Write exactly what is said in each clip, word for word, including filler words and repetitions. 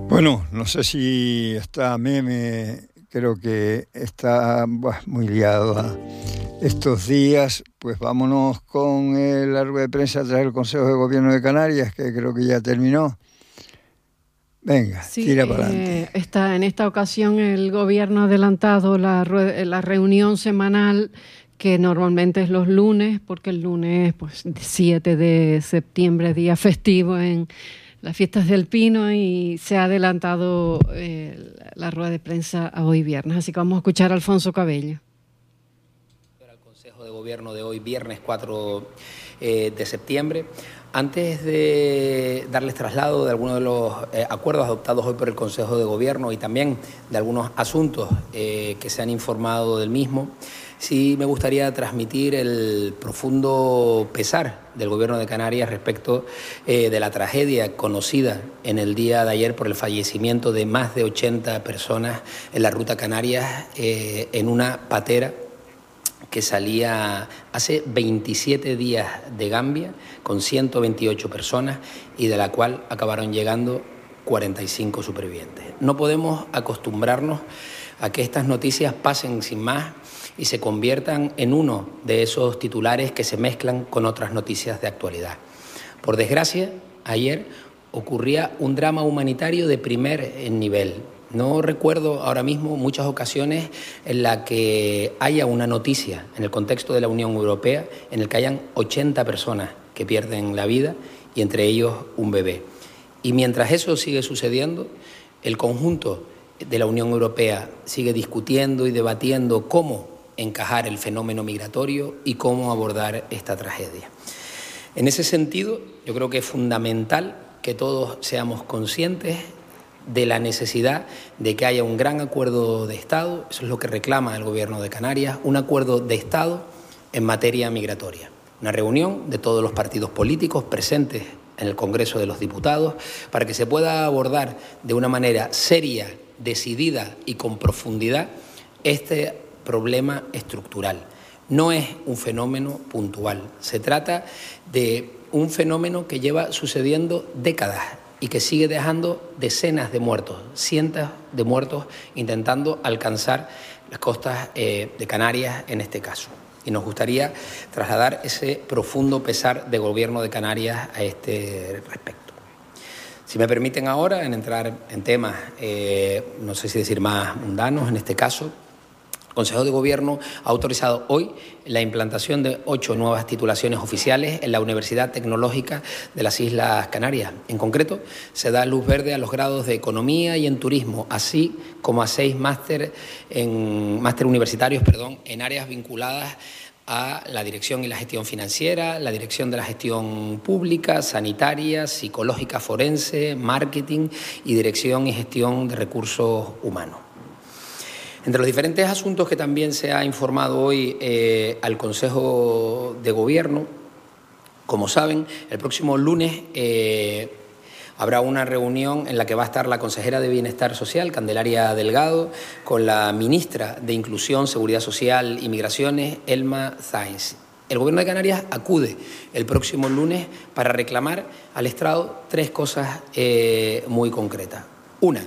Bueno, no sé si está Meme, creo que está bah, muy liado estos días. Pues vámonos con el, la rueda de prensa tras el Consejo de Gobierno de Canarias, que creo que ya terminó. Venga, sí, tira eh, para adelante. Está, en esta ocasión el Gobierno ha adelantado la, la reunión semanal, que normalmente es los lunes, porque el lunes, pues, siete de septiembre, día festivo en las fiestas del Pino, y se ha adelantado eh, la rueda de prensa a hoy viernes. Así que vamos a escuchar a Alfonso Cabello. El Consejo de Gobierno de hoy, viernes cuatro eh, de septiembre. Antes de darles traslado de algunos de los eh, acuerdos adoptados hoy por el Consejo de Gobierno y también de algunos asuntos eh, que se han informado del mismo, sí me gustaría transmitir el profundo pesar del Gobierno de Canarias respecto eh, de la tragedia conocida en el día de ayer por el fallecimiento de más de ochenta personas en la ruta Canarias eh, en una patera que salía hace veintisiete días de Gambia con ciento veintiocho personas y de la cual acabaron llegando cuarenta y cinco supervivientes. No podemos acostumbrarnos a que estas noticias pasen sin más y se conviertan en uno de esos titulares que se mezclan con otras noticias de actualidad. Por desgracia, ayer ocurría un drama humanitario de primer nivel. No recuerdo ahora mismo muchas ocasiones en las que haya una noticia en el contexto de la Unión Europea en el que hayan ochenta personas que pierden la vida y entre ellos un bebé. Y mientras eso sigue sucediendo, el conjunto de la Unión Europea sigue discutiendo y debatiendo cómo encajar el fenómeno migratorio y cómo abordar esta tragedia. En ese sentido, yo creo que es fundamental que todos seamos conscientes de la necesidad de que haya un gran acuerdo de Estado, eso es lo que reclama el Gobierno de Canarias, un acuerdo de Estado en materia migratoria. Una reunión de todos los partidos políticos presentes en el Congreso de los Diputados para que se pueda abordar de una manera seria, decidida y con profundidad este problema estructural. No es un fenómeno puntual, se trata de un fenómeno que lleva sucediendo décadas y que sigue dejando decenas de muertos, cientos de muertos intentando alcanzar las costas eh, de Canarias en este caso. Y nos gustaría trasladar ese profundo pesar del Gobierno de Canarias a este respecto. Si me permiten ahora, en entrar en temas, eh, no sé si decir más mundanos en este caso, el Consejo de Gobierno ha autorizado hoy la implantación de ocho nuevas titulaciones oficiales en la Universidad Tecnológica de las Islas Canarias. En concreto, se da luz verde a los grados de Economía y en Turismo, así como a seis máster en máster universitarios, perdón, en áreas vinculadas a la dirección y la gestión financiera, la dirección de la gestión pública, sanitaria, psicológica forense, marketing y dirección y gestión de recursos humanos. Entre los diferentes asuntos que también se ha informado hoy eh, al Consejo de Gobierno, como saben, el próximo lunes eh, habrá una reunión en la que va a estar la consejera de Bienestar Social, Candelaria Delgado, con la ministra de Inclusión, Seguridad Social y Migraciones, Elma Sáenz. El Gobierno de Canarias acude el próximo lunes para reclamar al Estado tres cosas eh, muy concretas. Una,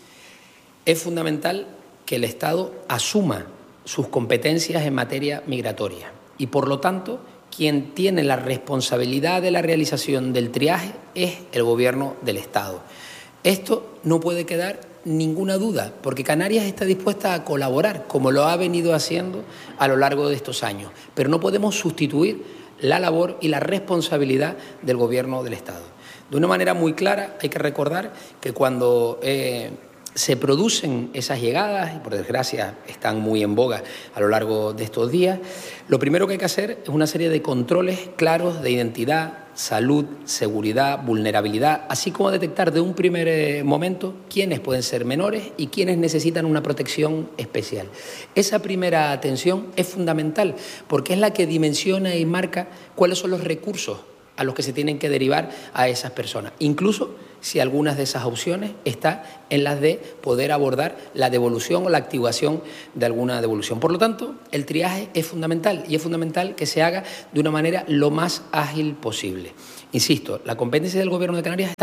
es fundamental que el Estado asuma sus competencias en materia migratoria y, por lo tanto, quien tiene la responsabilidad de la realización del triaje es el Gobierno del Estado. Esto no puede quedar ninguna duda, porque Canarias está dispuesta a colaborar, como lo ha venido haciendo a lo largo de estos años, pero no podemos sustituir la labor y la responsabilidad del Gobierno del Estado. De una manera muy clara, hay que recordar que cuando Eh, se producen esas llegadas, y por desgracia están muy en boga a lo largo de estos días, lo primero que hay que hacer es una serie de controles claros de identidad, salud, seguridad, vulnerabilidad, así como detectar de un primer momento quiénes pueden ser menores y quiénes necesitan una protección especial. Esa primera atención es fundamental porque es la que dimensiona y marca cuáles son los recursos a los que se tienen que derivar a esas personas, incluso si algunas de esas opciones están en las de poder abordar la devolución o la activación de alguna devolución. Por lo tanto, el triaje es fundamental y es fundamental que se haga de una manera lo más ágil posible. Insisto, la competencia del Gobierno de Canarias está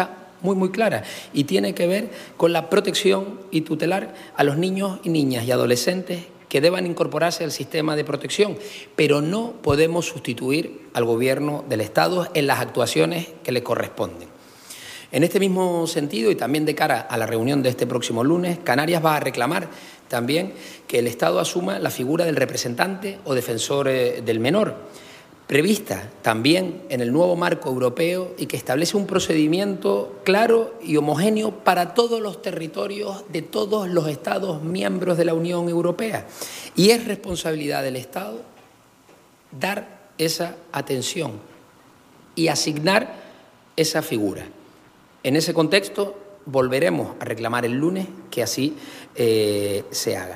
muy, muy clara y tiene que ver con la protección y tutelar a los niños y niñas y adolescentes que deban incorporarse al sistema de protección, pero no podemos sustituir al Gobierno del Estado en las actuaciones que le corresponden. En este mismo sentido, y también de cara a la reunión de este próximo lunes, Canarias va a reclamar también que el Estado asuma la figura del representante o defensor eh, del menor, prevista también en el nuevo marco europeo y que establece un procedimiento claro y homogéneo para todos los territorios de todos los Estados miembros de la Unión Europea. Y es responsabilidad del Estado dar esa atención y asignar esa figura. En ese contexto, volveremos a reclamar el lunes que así eh, se haga.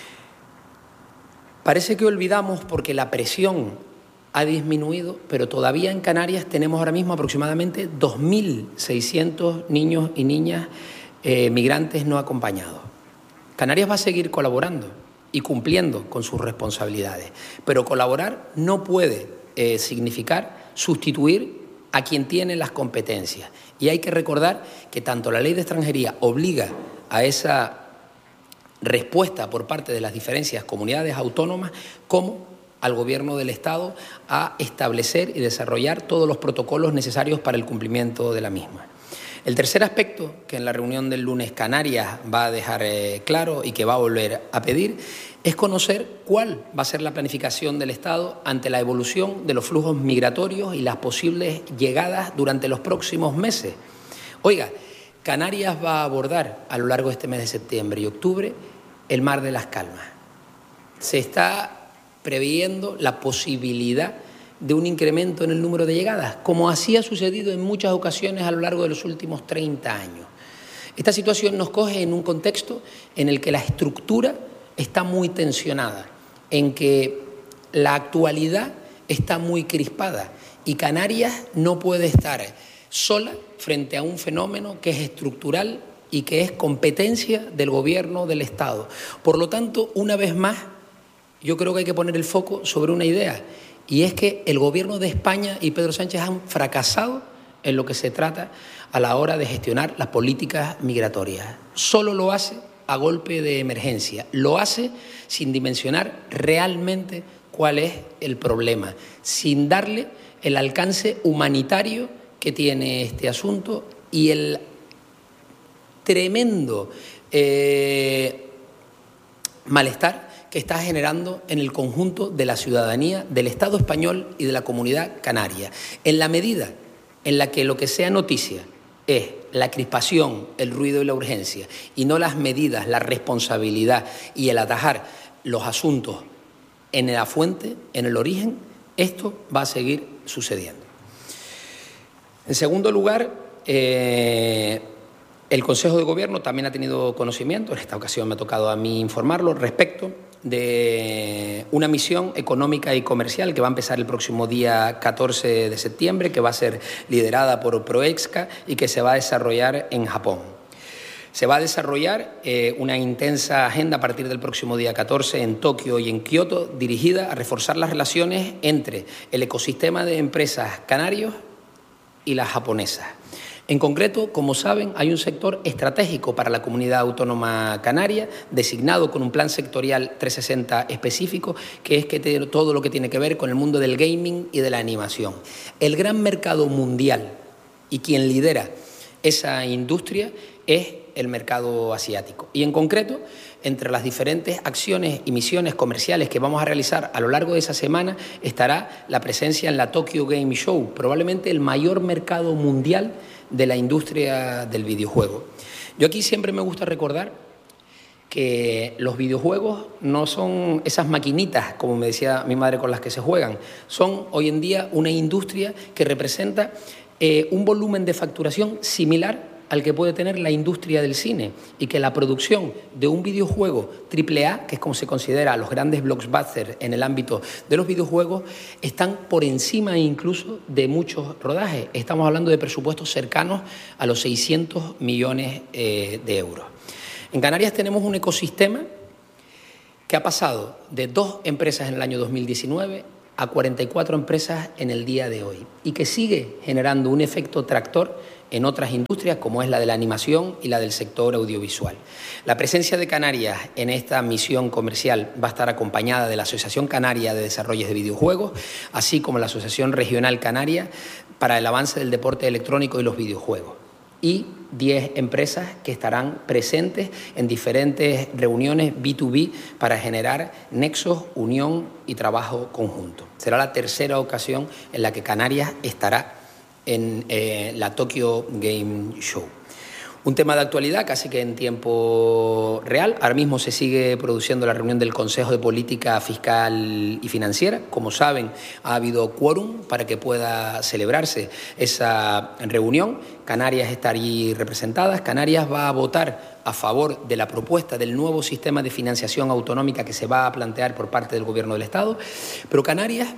Parece que olvidamos porque la presión ha disminuido, pero todavía en Canarias tenemos ahora mismo aproximadamente dos mil seiscientos niños y niñas eh, migrantes no acompañados. Canarias va a seguir colaborando y cumpliendo con sus responsabilidades, pero colaborar no puede eh, significar sustituir a quien tiene las competencias. Y hay que recordar que tanto la Ley de Extranjería obliga a esa respuesta por parte de las diferentes comunidades autónomas como al Gobierno del Estado a establecer y desarrollar todos los protocolos necesarios para el cumplimiento de la misma. El tercer aspecto que en la reunión del lunes Canarias va a dejar eh, claro y que va a volver a pedir es conocer cuál va a ser la planificación del Estado ante la evolución de los flujos migratorios y las posibles llegadas durante los próximos meses. Oiga, Canarias va a abordar a lo largo de este mes de septiembre y octubre el Mar de las Calmas. Se está previendo la posibilidad de un incremento en el número de llegadas, como así ha sucedido en muchas ocasiones a lo largo de los últimos treinta años. Esta situación nos coge en un contexto en el que la estructura está muy tensionada, en que la actualidad está muy crispada y Canarias no puede estar sola frente a un fenómeno que es estructural y que es competencia del Gobierno del Estado. Por lo tanto, una vez más, yo creo que hay que poner el foco sobre una idea, y es que el Gobierno de España y Pedro Sánchez han fracasado en lo que se trata a la hora de gestionar las políticas migratorias. Solo lo hace a golpe de emergencia, lo hace sin dimensionar realmente cuál es el problema, sin darle el alcance humanitario que tiene este asunto y el tremendo eh, malestar que está generando en el conjunto de la ciudadanía del Estado español y de la comunidad canaria. En la medida en la que lo que sea noticia es la crispación, el ruido y la urgencia, y no las medidas, la responsabilidad y el atajar los asuntos en la fuente, en el origen, esto va a seguir sucediendo. En segundo lugar, eh, el Consejo de Gobierno también ha tenido conocimiento, en esta ocasión me ha tocado a mí informarlo, respecto de una misión económica y comercial que va a empezar el próximo día catorce de septiembre, que va a ser liderada por Proexca y que se va a desarrollar en Japón. Se va a desarrollar eh, una intensa agenda a partir del próximo día catorce en Tokio y en Kioto, dirigida a reforzar las relaciones entre el ecosistema de empresas canarios y las japonesas. En concreto, como saben, hay un sector estratégico para la comunidad autónoma canaria, designado con un plan sectorial trescientos sesenta específico, que es que tiene todo lo que tiene que ver con el mundo del gaming y de la animación. El gran mercado mundial y quien lidera esa industria es el mercado asiático. Y en concreto, entre las diferentes acciones y misiones comerciales que vamos a realizar a lo largo de esa semana estará la presencia en la Tokyo Game Show, probablemente el mayor mercado mundial de la industria del videojuego. Yo aquí siempre me gusta recordar que los videojuegos no son esas maquinitas, como me decía mi madre, con las que se juegan. Son hoy en día una industria que representa eh, un volumen de facturación similar al que puede tener la industria del cine, y que la producción de un videojuego triple A, que es como se considera a los grandes blockbusters en el ámbito de los videojuegos, están por encima incluso de muchos rodajes. Estamos hablando de presupuestos cercanos a los seiscientos millones eh, de euros. En Canarias tenemos un ecosistema que ha pasado de dos empresas en el año dos mil diecinueve a cuarenta y cuatro empresas en el día de hoy, y que sigue generando un efecto tractor en otras industrias como es la de la animación y la del sector audiovisual. La presencia de Canarias en esta misión comercial va a estar acompañada de la Asociación Canaria de Desarrollos de Videojuegos, así como la Asociación Regional Canaria para el avance del deporte electrónico y los videojuegos, y diez empresas que estarán presentes en diferentes reuniones B dos B para generar nexos, unión y trabajo conjunto. Será la tercera ocasión en la que Canarias estará en eh, la Tokyo Game Show. Un tema de actualidad casi que en tiempo real. Ahora mismo se sigue produciendo la reunión del Consejo de Política Fiscal y Financiera. Como saben, ha habido quórum para que pueda celebrarse esa reunión. Canarias está allí representada. Canarias va a votar a favor de la propuesta del nuevo sistema de financiación autonómica que se va a plantear por parte del Gobierno del Estado. Pero Canarias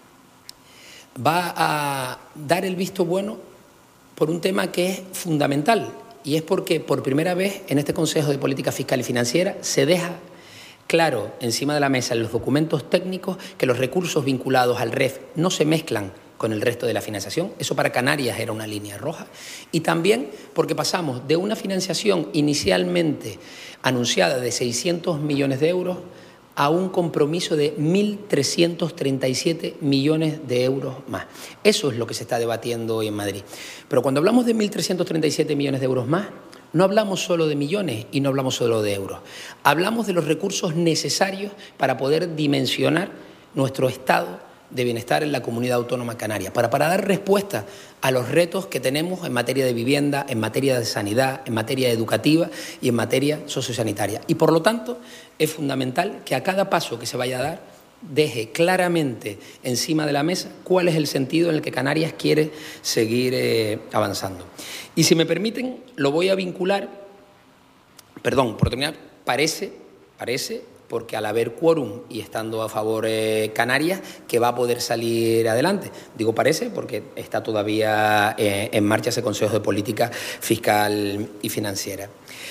va a dar el visto bueno por un tema que es fundamental, y es porque por primera vez en este Consejo de Política Fiscal y Financiera se deja claro encima de la mesa en los documentos técnicos que los recursos vinculados al R E F no se mezclan con el resto de la financiación. Eso para Canarias era una línea roja. Y también porque pasamos de una financiación inicialmente anunciada de seiscientos millones de euros a un compromiso de mil trescientos treinta y siete millones de euros más. Eso es lo que se está debatiendo hoy en Madrid. Pero cuando hablamos de mil trescientos treinta y siete millones de euros más, no hablamos solo de millones y no hablamos solo de euros. Hablamos de los recursos necesarios para poder dimensionar nuestro estado de bienestar en la comunidad autónoma canaria, para, para dar respuesta a los retos que tenemos en materia de vivienda, en materia de sanidad, en materia educativa y en materia sociosanitaria. Y por lo tanto es fundamental que a cada paso que se vaya a dar deje claramente encima de la mesa cuál es el sentido en el que Canarias quiere seguir eh, avanzando. Y si me permiten, lo voy a vincular, perdón, por terminar, parece, parece porque al haber quórum y estando a favor eh, Canarias, que va a poder salir adelante. Digo parece porque está todavía eh, en marcha ese Consejo de Política Fiscal y Financiera.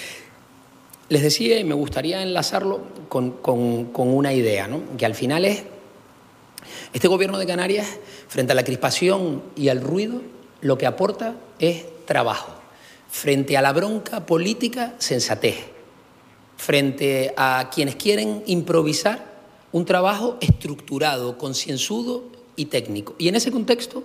Les decía, y me gustaría enlazarlo con, con, con una idea, ¿no? Que al final es, este Gobierno de Canarias, frente a la crispación y al ruido, lo que aporta es trabajo. Frente a la bronca política, sensatez. Frente a quienes quieren improvisar, un trabajo estructurado, concienzudo y técnico. Y en ese contexto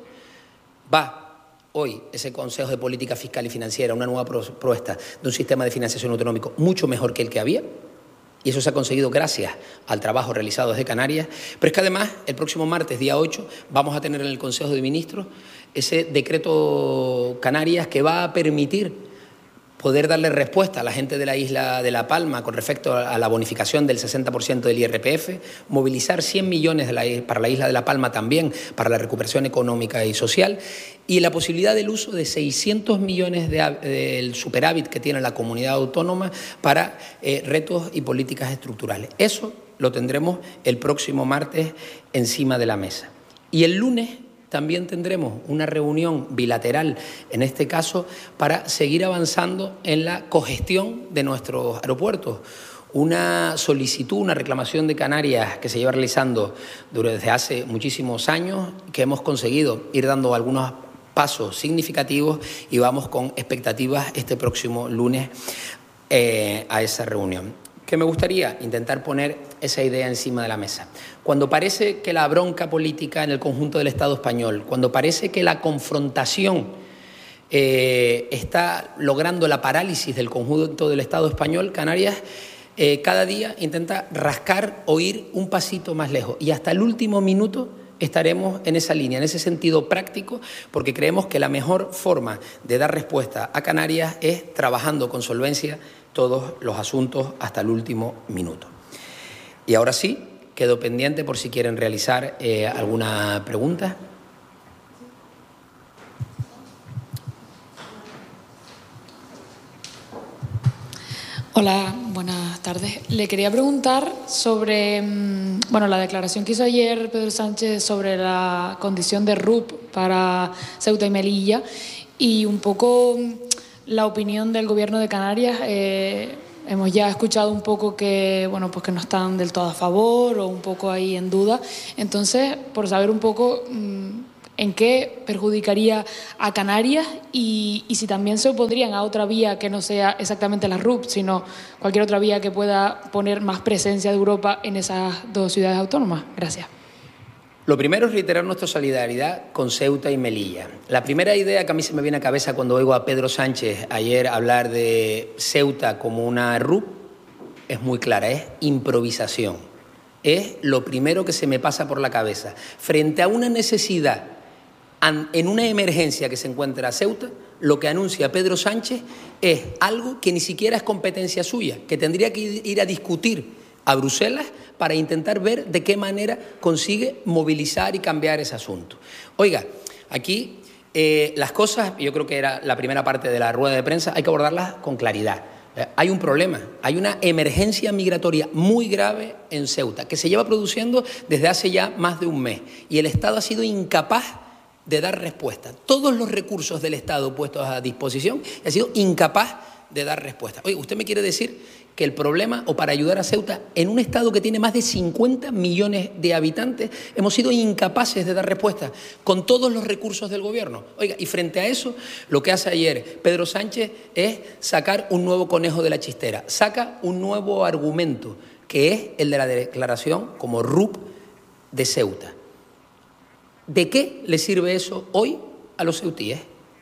va hoy ese Consejo de Política Fiscal y Financiera, una nueva propuesta de un sistema de financiación autonómico mucho mejor que el que había, y eso se ha conseguido gracias al trabajo realizado desde Canarias. Pero es que además, el próximo martes, día ocho, vamos a tener en el Consejo de Ministros ese decreto Canarias que va a permitir poder darle respuesta a la gente de la isla de La Palma con respecto a la bonificación del sesenta por ciento del I R P F, movilizar cien millones de la, para la isla de La Palma también, para la recuperación económica y social, y la posibilidad del uso de seiscientos millones del de, superávit que tiene la comunidad autónoma para eh, retos y políticas estructurales. Eso lo tendremos el próximo martes encima de la mesa. Y el lunes también tendremos una reunión bilateral, en este caso, para seguir avanzando en la cogestión de nuestros aeropuertos. Una solicitud, una reclamación de Canarias que se lleva realizando desde hace muchísimos años, que hemos conseguido ir dando algunos pasos significativos y vamos con expectativas este próximo lunes eh, a esa reunión. Que me gustaría intentar poner esa idea encima de la mesa. Cuando parece que la bronca política en el conjunto del Estado español, cuando parece que la confrontación eh, está logrando la parálisis del conjunto del Estado español, Canarias eh, cada día intenta rascar o ir un pasito más lejos. Y hasta el último minuto estaremos en esa línea, en ese sentido práctico, porque creemos que la mejor forma de dar respuesta a Canarias es trabajando con solvencia todos los asuntos hasta el último minuto. Y ahora sí, quedo pendiente por si quieren realizar eh, alguna pregunta. Hola, buenas tardes. Le quería preguntar sobre bueno, la declaración que hizo ayer Pedro Sánchez sobre la condición de R U P para Ceuta y Melilla y un poco la opinión del Gobierno de Canarias. Eh, hemos ya escuchado un poco que, bueno, pues que no están del todo a favor o un poco ahí en duda. Entonces, por saber un poco ¿En qué perjudicaría a Canarias? Y, y si también se opondrían a otra vía que no sea exactamente la R U P, sino cualquier otra vía que pueda poner más presencia de Europa en esas dos ciudades autónomas. Gracias. Lo primero es reiterar nuestra solidaridad con Ceuta y Melilla. La primera idea que a mí se me viene a cabeza cuando oigo a Pedro Sánchez ayer hablar de Ceuta como una R U P es muy clara, es improvisación. Es lo primero que se me pasa por la cabeza. Frente a una necesidad, en una emergencia que se encuentra Ceuta, lo que anuncia Pedro Sánchez es algo que ni siquiera es competencia suya, que tendría que ir a discutir a Bruselas para intentar ver de qué manera consigue movilizar y cambiar ese asunto. Oiga, aquí eh, las cosas, yo creo que era la primera parte de la rueda de prensa, hay que abordarlas con claridad. Eh, hay un problema, hay una emergencia migratoria muy grave en Ceuta, que se lleva produciendo desde hace ya más de un mes, y el Estado ha sido incapaz de dar respuesta. Todos los recursos del Estado puestos a disposición ha sido incapaz de dar respuesta. Oye, ¿usted me quiere decir que el problema, o para ayudar a Ceuta, en un Estado que tiene más de cincuenta millones de habitantes, hemos sido incapaces de dar respuesta con todos los recursos del Gobierno? Oiga, y frente a eso, lo que hace ayer Pedro Sánchez es sacar un nuevo conejo de la chistera, saca un nuevo argumento, que es el de la declaración como R U P de Ceuta. ¿De qué le sirve eso hoy a los ceutíes?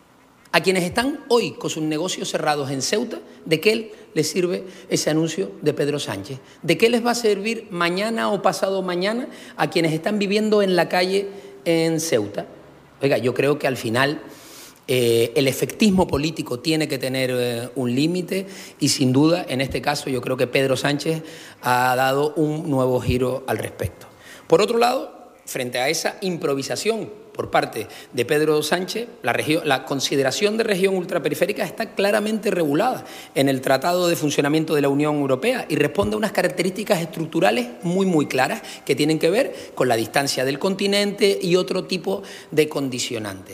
A quienes están hoy con sus negocios cerrados en Ceuta, ¿de qué les sirve ese anuncio de Pedro Sánchez? ¿De qué les va a servir mañana o pasado mañana a quienes están viviendo en la calle en Ceuta? Oiga, yo creo que al final eh, el efectismo político tiene que tener eh, un límite, y sin duda, en este caso, yo creo que Pedro Sánchez ha dado un nuevo giro al respecto. Por otro lado, frente a esa improvisación por parte de Pedro Sánchez, la, región, la consideración de región ultraperiférica está claramente regulada en el Tratado de Funcionamiento de la Unión Europea y responde a unas características estructurales muy, muy claras que tienen que ver con la distancia del continente y otro tipo de condicionantes.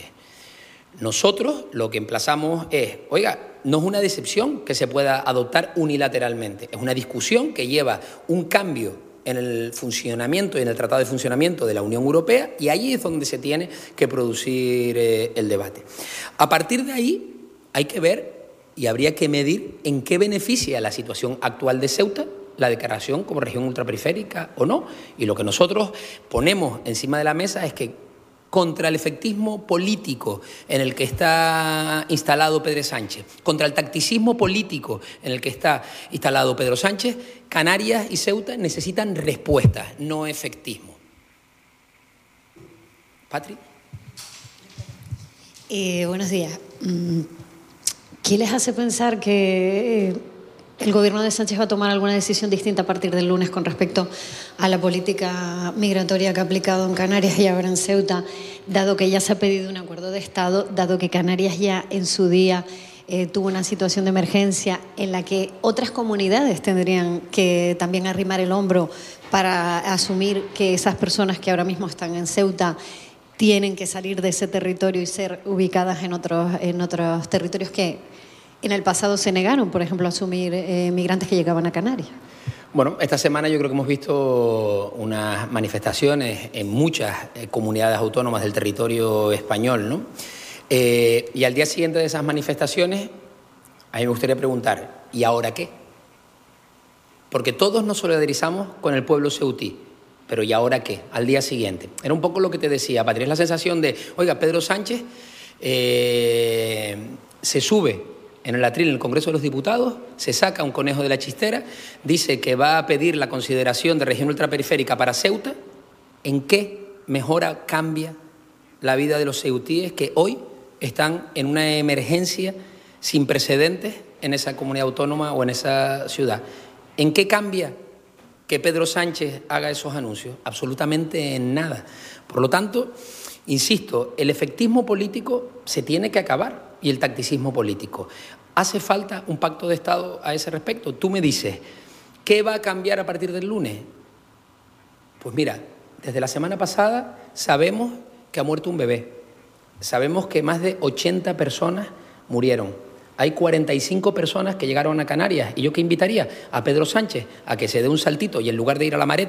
Nosotros lo que emplazamos es, oiga, no es una decepción que se pueda adoptar unilateralmente, es una discusión que lleva un cambio en el funcionamiento y en el Tratado de Funcionamiento de la Unión Europea, y ahí es donde se tiene que producir eh, el debate. A partir de ahí hay que ver y habría que medir en qué beneficia la situación actual de Ceuta la declaración como región ultraperiférica o no. Y lo que nosotros ponemos encima de la mesa es que contra el efectismo político en el que está instalado Pedro Sánchez, contra el tacticismo político en el que está instalado Pedro Sánchez, Canarias y Ceuta necesitan respuestas, no efectismo. Patri. Eh, buenos días. ¿Qué les hace pensar que eh, el gobierno de Sánchez va a tomar alguna decisión distinta a partir del lunes con respecto a la política migratoria que ha aplicado en Canarias y ahora en Ceuta, dado que ya se ha pedido un acuerdo de Estado, dado que Canarias ya en su día eh, tuvo una situación de emergencia en la que otras comunidades tendrían que también arrimar el hombro para asumir que esas personas que ahora mismo están en Ceuta tienen que salir de ese territorio y ser ubicadas en otros, en otros territorios que en el pasado se negaron, por ejemplo, a asumir eh, migrantes que llegaban a Canarias? Bueno, esta semana yo creo que hemos visto unas manifestaciones en muchas eh, comunidades autónomas del territorio español, ¿no? Eh, y al día siguiente de esas manifestaciones, a mí me gustaría preguntar, ¿y ahora qué? Porque todos nos solidarizamos con el pueblo ceutí, pero ¿y ahora qué? Al día siguiente. Era un poco lo que te decía, Patria, es la sensación de, oiga, Pedro Sánchez eh, se sube en el atril en el Congreso de los Diputados, se saca un conejo de la chistera, dice que va a pedir la consideración de región ultraperiférica para Ceuta. ¿En qué mejora, cambia la vida de los ceutíes que hoy están en una emergencia sin precedentes en esa comunidad autónoma o en esa ciudad? ¿En qué cambia que Pedro Sánchez haga esos anuncios? Absolutamente en nada. Por lo tanto, insisto, el efectismo político se tiene que acabar y el tacticismo político. ¿Hace falta un pacto de Estado a ese respecto? Tú me dices, ¿qué va a cambiar a partir del lunes? Pues mira, desde la semana pasada sabemos que ha muerto un bebé. Sabemos que más de ochenta personas murieron. Hay cuarenta y cinco personas que llegaron a Canarias. ¿Y yo qué invitaría? A Pedro Sánchez a que se dé un saltito y en lugar de ir a La Mareta,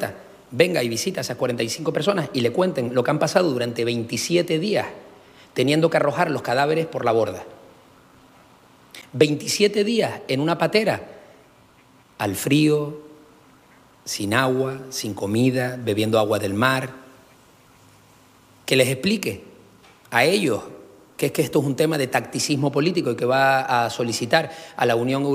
venga y visita a esas cuarenta y cinco personas y le cuenten lo que han pasado durante veintisiete días teniendo que arrojar los cadáveres por la borda. veintisiete días en una patera, al frío, sin agua, sin comida, bebiendo agua del mar. Que les explique a ellos que es que esto es un tema de tacticismo político y que va a solicitar a la Unión Europea